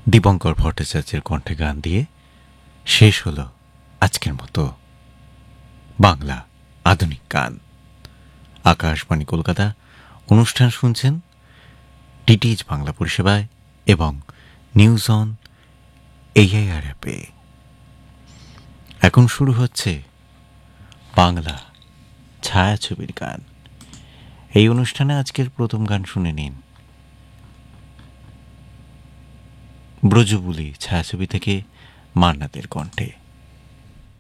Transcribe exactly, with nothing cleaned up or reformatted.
দীপঙ্কর ভট্টাচার্যের কণ্ঠে গান দিয়ে শেষ হলো আজকের মতো বাংলা আধুনিক গান। আকাশবাণী কলকাতা অনুষ্ঠান শুনছেন ডিটিএইচ বাংলা পরিষেবায় এবং নিউজ অন এআইআর অ্যাপে। এখন শুরু হচ্ছে বাংলা ছায়াছবির গান। এই অনুষ্ঠানে আজকের প্রথম গান শুনে নিন ব্রজবুলি ছায়াছবি থেকে মান্নাতের কণ্ঠে।